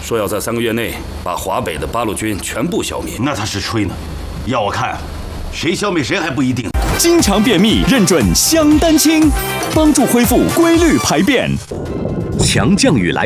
说要在3个月内把华北的八路军全部消灭。 那他是吹呢，要我看，谁消灭谁还不一定。 经常便秘认准香丹清，帮助恢复规律排便。强降雨来